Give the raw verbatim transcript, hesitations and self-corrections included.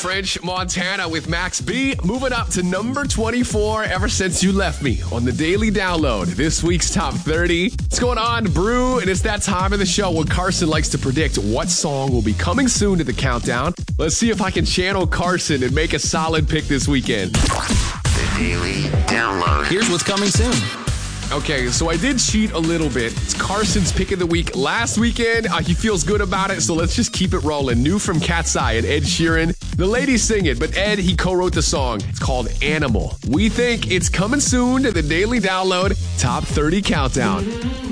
French Montana with Max B. Moving up to number twenty-four ever since you left me on the Daily Download. This week's top thirty. What's going on, Brew? And it's that time of the show when Carson likes to predict what song will be coming soon to the countdown. Let's see if I can channel Carson and make a solid pick this weekend. The Daily Download. Here's what's coming soon. Okay, so I did cheat a little bit. It's Carson's pick of the week last weekend. Uh, he feels good about it, so let's just keep it rolling. New from Cat's Eye and Ed Sheeran. The ladies sing it, but Ed, he co-wrote the song. It's called Animal. We think it's coming soon to the Daily Download Top thirty Countdown.